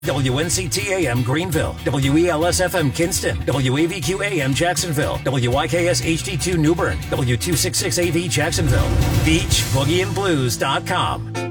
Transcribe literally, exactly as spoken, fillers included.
W N C T A M Greenville, W E L S F M Kinston, W A V Q A M Jacksonville, W I K S H D two New Bern, W two sixty-six A V Jacksonville, beach boogie and blues dot com.